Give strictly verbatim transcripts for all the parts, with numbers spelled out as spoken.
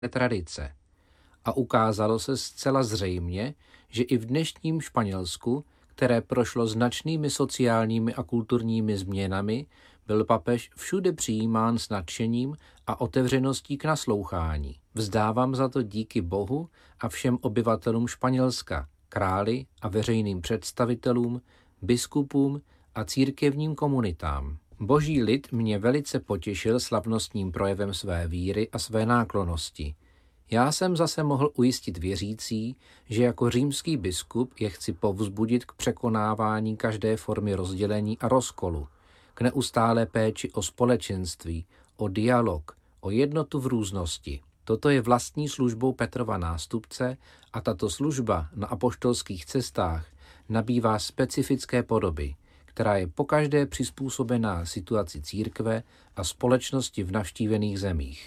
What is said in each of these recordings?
tradice. A ukázalo se zcela zřejmě, že i v dnešním Španělsku, které prošlo značnými sociálními a kulturními změnami, byl papež všude přijímán s nadšením a otevřeností k naslouchání. Vzdávám za to díky Bohu a všem obyvatelům Španělska, králi a veřejným představitelům, biskupům a církevním komunitám. Boží lid mě velice potěšil slavnostním projevem své víry a své náklonnosti. Já jsem zase mohl ujistit věřící, že jako římský biskup je chci povzbudit k překonávání každé formy rozdělení a rozkolu, k neustálé péči o společenství, o dialog, o jednotu v různosti. Toto je vlastní službou Petrova nástupce a tato služba na apoštolských cestách nabývá specifické podoby, která je pokaždé přizpůsobená situaci církve a společnosti v navštívených zemích.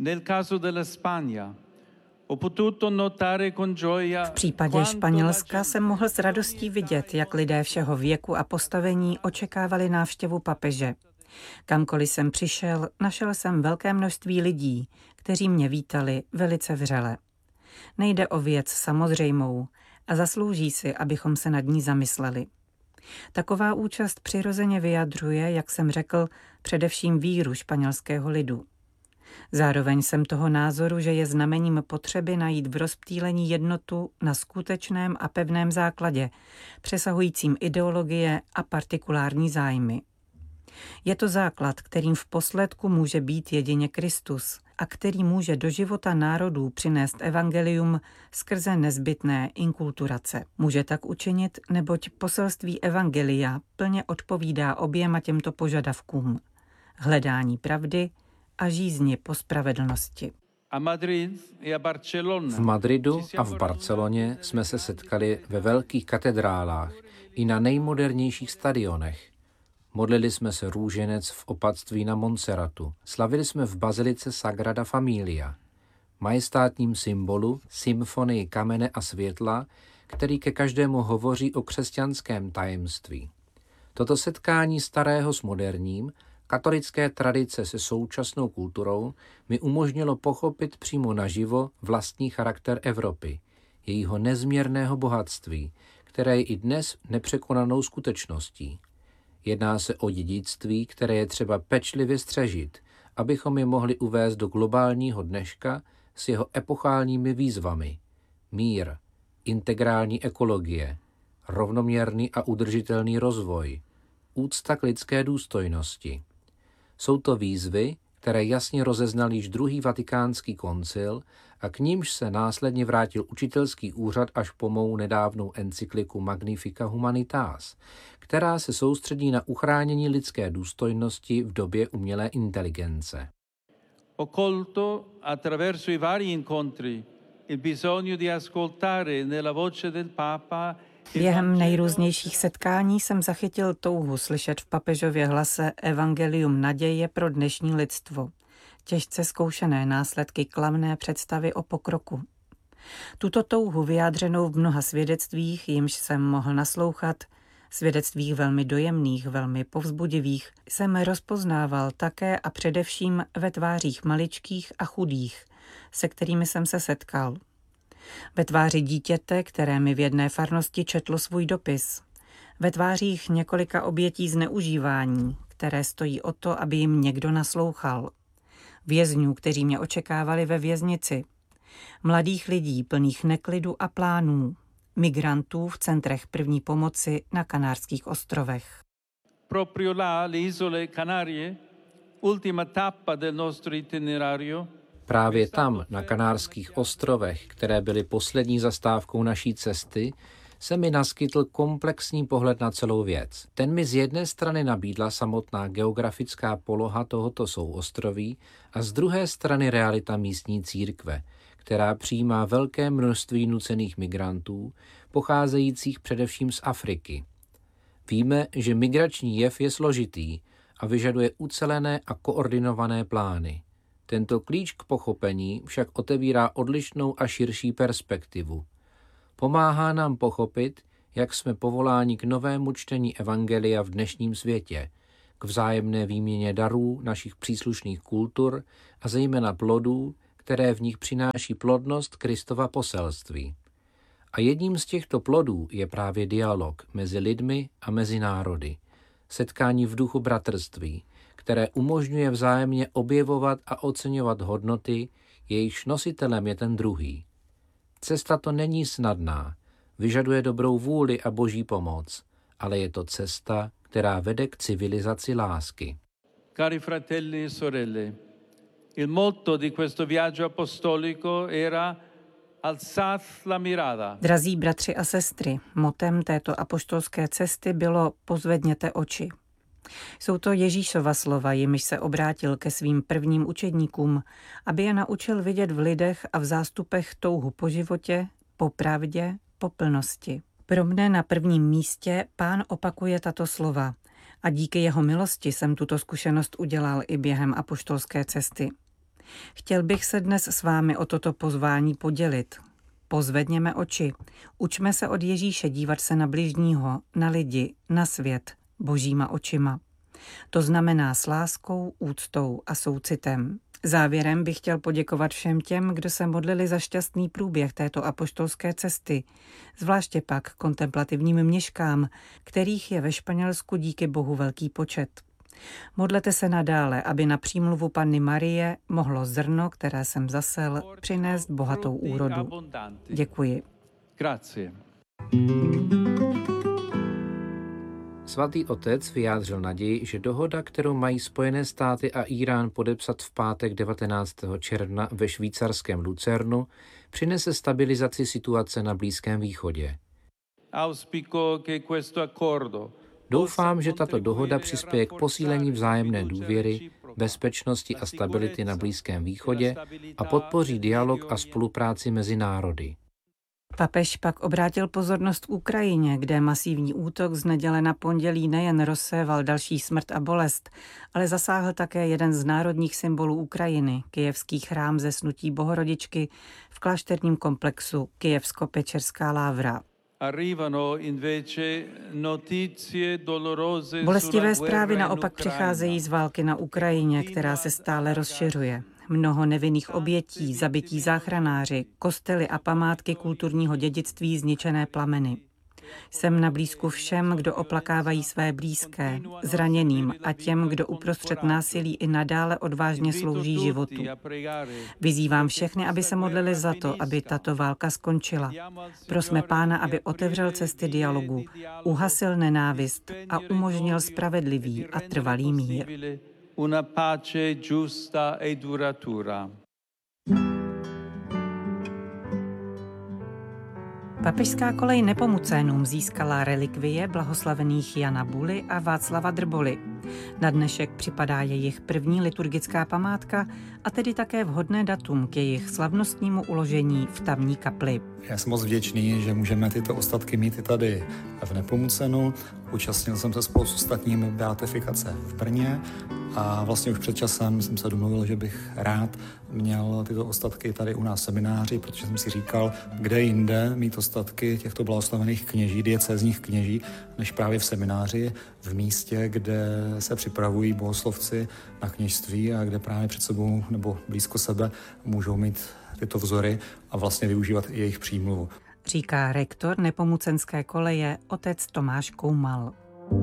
V případě Španělska jsem mohl s radostí vidět, jak lidé všeho věku a postavení očekávali návštěvu papeže. Kamkoliv jsem přišel, našel jsem velké množství lidí, kteří mě vítali velice vřele. Nejde o věc samozřejmou a zaslouží si, abychom se nad ní zamysleli. Taková účast přirozeně vyjadřuje, jak jsem řekl, především víru španělského lidu. Zároveň jsem toho názoru, že je znamením potřeby najít v rozptýlení jednotu na skutečném a pevném základě, přesahujícím ideologie a partikulární zájmy. Je to základ, kterým v posledku může být jedině Kristus a který může do života národů přinést evangelium skrze nezbytné inkulturace. Může tak učinit, neboť poselství evangelia plně odpovídá oběma těmto požadavkům. Hledání pravdy a žízni po spravedlnosti. V Madridu a v Barceloně jsme se setkali ve velkých katedrálách i na nejmodernějších stadionech. Modlili jsme se růženec v opatství na Montserratu. Slavili jsme v bazilice Sagrada Familia, majestátním symbolu symfonii kamene a světla, který ke každému hovoří o křesťanském tajemství. Toto setkání starého s moderním, katolické tradice se současnou kulturou mi umožnilo pochopit přímo naživo vlastní charakter Evropy, jejího nezměrného bohatství, které je i dnes nepřekonanou skutečností. Jedná se o dědictví, které je třeba pečlivě střežit, abychom je mohli uvést do globálního dneška s jeho epochálními výzvami. Mír, integrální ekologie, rovnoměrný a udržitelný rozvoj, úcta k lidské důstojnosti. Jsou to výzvy, které jasně rozeznal již druhý vatikánský koncil a k nímž se následně vrátil učitelský úřad až po mou nedávnou encykliku Magnifica Humanitas, která se soustředí na uchránění lidské důstojnosti v době umělé inteligence. Ho colto attraverso i vari incontri il bisogno di ascoltare nella voce del Papa. Během nejrůznějších setkání jsem zachytil touhu slyšet v papežově hlase evangelium naděje pro dnešní lidstvo, těžce zkoušené následky klamné představy o pokroku. Tuto touhu vyjádřenou v mnoha svědectvích, jimž jsem mohl naslouchat, svědectvích velmi dojemných, velmi povzbudivých, jsem rozpoznával také a především ve tvářích maličkých a chudých, se kterými jsem se setkal. Ve tváři dítěte, které mi v jedné farnosti četlo svůj dopis. Ve tvářích několika obětí zneužívání, které stojí o to, aby jim někdo naslouchal. Vězňů, kteří mě očekávali ve věznici. Mladých lidí plných neklidu a plánů. Migrantů v centrech první pomoci na Kanárských ostrovech. Proprio là, le isole Canarie, ultima tappa del nostro itinerario. Právě tam, na Kanárských ostrovech, které byly poslední zastávkou naší cesty, se mi naskytl komplexní pohled na celou věc. Ten mi z jedné strany nabídla samotná geografická poloha tohoto souostroví a z druhé strany realita místní církve, která přijímá velké množství nucených migrantů, pocházejících především z Afriky. Víme, že migrační jev je složitý a vyžaduje ucelené a koordinované plány. Tento klíč k pochopení však otevírá odlišnou a širší perspektivu. Pomáhá nám pochopit, jak jsme povoláni k novému čtení evangelia v dnešním světě, k vzájemné výměně darů našich příslušných kultur a zejména plodů, které v nich přináší plodnost Kristova poselství. A jedním z těchto plodů je právě dialog mezi lidmi a mezi národy, setkání v duchu bratrství, které umožňuje vzájemně objevovat a oceňovat hodnoty, jejichž nositelem je ten druhý. Cesta to není snadná, vyžaduje dobrou vůli a boží pomoc, ale je to cesta, která vede k civilizaci lásky. Cari fratelli e sorelle, il motto di questo viaggio apostolico era alzat la mirada. Drazí bratři a sestry, motem této apoštolské cesty bylo pozvedněte oči. Jsou to Ježíšova slova, jimiž se obrátil ke svým prvním učedníkům, aby je naučil vidět v lidech a v zástupech touhu po životě, po pravdě, po plnosti. Pro mne na prvním místě Pán opakuje tato slova a díky jeho milosti jsem tuto zkušenost udělal i během apoštolské cesty. Chtěl bych se dnes s vámi o toto pozvání podělit. Pozvedněme oči, učme se od Ježíše dívat se na bližního, na lidi, na svět, božíma očima. To znamená s láskou, úctou a soucitem. Závěrem bych chtěl poděkovat všem těm, kdo se modlili za šťastný průběh této apoštolské cesty, zvláště pak kontemplativním měškám, kterých je ve Španělsku díky Bohu velký počet. Modlete se nadále, aby na přímluvu Panny Marie mohlo zrno, které jsem zasel, přinést bohatou úrodu. Děkuji. Grazie. Svatý otec vyjádřil naději, že dohoda, kterou mají Spojené státy a Irán podepsat v pátek devatenáctého června ve švýcarském Lucernu, přinese stabilizaci situace na Blízkém východě. Doufám, že tato dohoda přispěje k posílení vzájemné důvěry, bezpečnosti a stability na Blízkém východě a podpoří dialog a spolupráci mezi národy. Papež pak obrátil pozornost k Ukrajině, kde masivní útok z neděle na pondělí nejen rozséval další smrt a bolest, ale zasáhl také jeden z národních symbolů Ukrajiny, kyjevský chrám Zesnutí Bohorodičky v klášterním komplexu Kyjevsko-Pečerská Lávra. Bolestivé zprávy naopak přicházejí z války na Ukrajině, která se stále rozšiřuje. Mnoho nevinných obětí, zabití záchranáři, kostely a památky kulturního dědictví zničené plameny. Jsem na blízku všem, kdo oplakávají své blízké, zraněným a těm, kdo uprostřed násilí i nadále odvážně slouží životu. Vyzývám všechny, aby se modlili za to, aby tato válka skončila. Prosme Pána, aby otevřel cesty dialogu, uhasil nenávist a umožnil spravedlivý a trvalý mír. Una pace giusta e duratura. Papežská kolej Nepomucénům získala relikvie blahoslavených Jana Buly a Václava Drboly. Na dnešek připadá jejich první liturgická památka a tedy také vhodné datum k jejich slavnostnímu uložení v tamní kapli. Já jsem moc vděčný, že můžeme tyto ostatky mít i tady v Nepomucenu. Účastnil jsem se spolu s ostatními beatifikace v Brně a vlastně už před časem jsem se domluvil, že bych rád měl tyto ostatky tady u nás v semináři, protože jsem si říkal, kde jinde mít ostatky těchto blahoslavených kněží, diecézních kněží, než právě v semináři, v místě, kde se připravují bohoslovci na kněžství a kde právě před sebou nebo blízko sebe můžou mít tyto vzory a vlastně využívat i jejich přímluvu. Říká rektor Nepomucenské koleje otec Tomáš Koumal.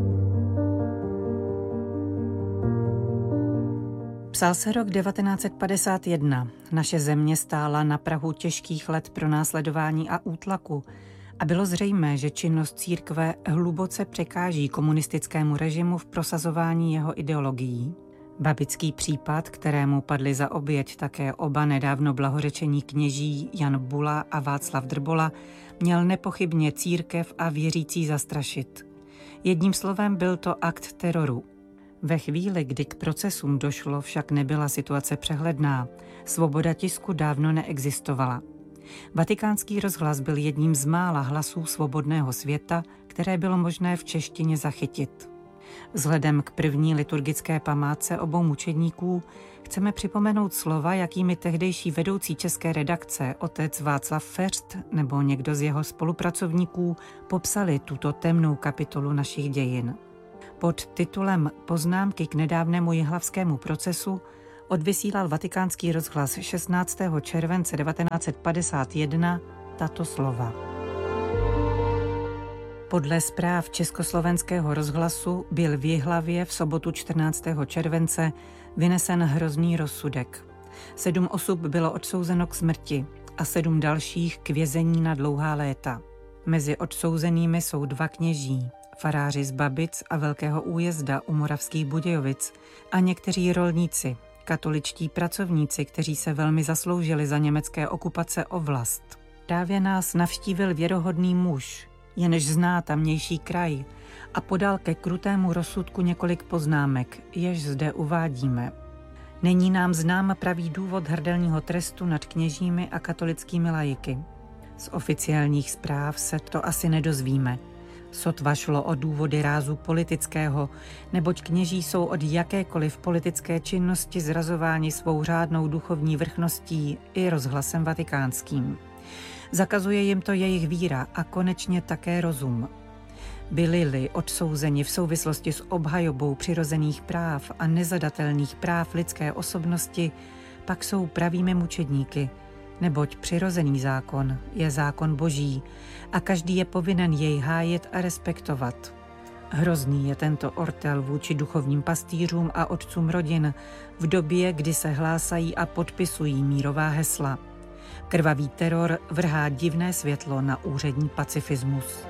Psal se rok devatenáct set padesát jedna. Naše země stála na prahu těžkých let pronásledování a útlaku a bylo zřejmé, že činnost církve hluboce překáží komunistickému režimu v prosazování jeho ideologií. Babický případ, kterému padli za oběť také oba nedávno blahořečení kněží Jan Bula a Václav Drbola, měl nepochybně církev a věřící zastrašit. Jedním slovem byl to akt teroru. Ve chvíli, kdy k procesům došlo, však nebyla situace přehledná. Svoboda tisku dávno neexistovala. Vatikánský rozhlas byl jedním z mála hlasů svobodného světa, které bylo možné v češtině zachytit. Vzhledem k první liturgické památce obou mučedníků chceme připomenout slova, jakými tehdejší vedoucí české redakce otec Václav Ferst nebo někdo z jeho spolupracovníků popsali tuto temnou kapitolu našich dějin. Pod titulem Poznámky k nedávnému jihlavskému procesu odvysílal Vatikánský rozhlas šestnáctého července devatenáct set padesát jedna tato slova. Podle zpráv Československého rozhlasu byl v Jihlavě v sobotu čtrnáctého července vynesen hrozný rozsudek. Sedm osob bylo odsouzeno k smrti a sedm dalších k vězení na dlouhá léta. Mezi odsouzenými jsou dva kněží, faráři z Babic a Velkého Újezda u Moravských Budějovic a někteří rolníci, katoličtí pracovníci, kteří se velmi zasloužili za německé okupace o vlast. Právě nás navštívil věrohodný muž, jenž zná tamnější kraj, a podal ke krutému rozsudku několik poznámek, jež zde uvádíme. Není nám znám pravý důvod hrdelního trestu nad kněžími a katolickými laiky. Z oficiálních zpráv se to asi nedozvíme. Sotva šlo o důvody rázu politického, neboť kněží jsou od jakékoliv politické činnosti zrazováni svou řádnou duchovní vrchností i rozhlasem vatikánským. Zakazuje jim to jejich víra a konečně také rozum. Byli-li odsouzeni v souvislosti s obhajobou přirozených práv a nezadatelných práv lidské osobnosti, pak jsou pravými mučedníky, neboť přirozený zákon je zákon boží a každý je povinen jej hájit a respektovat. Hrozný je tento ortel vůči duchovním pastýřům a otcům rodin v době, kdy se hlásají a podpisují mírová hesla. Krvavý teror vrhá divné světlo na úřední pacifismus.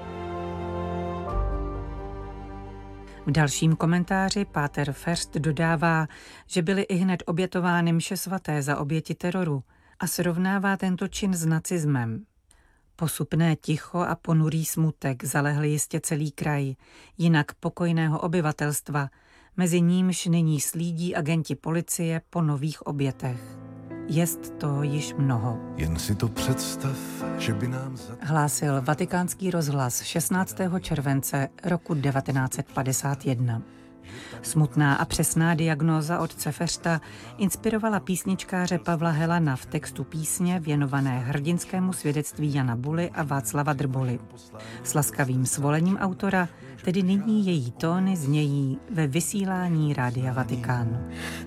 V dalším komentáři páter Ferst dodává, že byly ihned obětovány mše svaté za oběti teroru a srovnává tento čin s nacismem. Posupné ticho a ponurý smutek zalehly jistě celý kraj, jinak pokojného obyvatelstva, mezi nímž nyní slídí agenti policie po nových obětech. Jest to již mnoho. Jen si to představ, že by nám... Hlásil Vatikánský rozhlas šestnáctého července roku devatenáct set padesát jedna. Smutná a přesná diagnóza otce Fersta inspirovala písničkáře Pavla Helana v textu písně věnované hrdinskému svědectví Jana Buly a Václava Drboly. S laskavým svolením autora tedy nyní její tóny znějí ve vysílání Rádia Vatikán.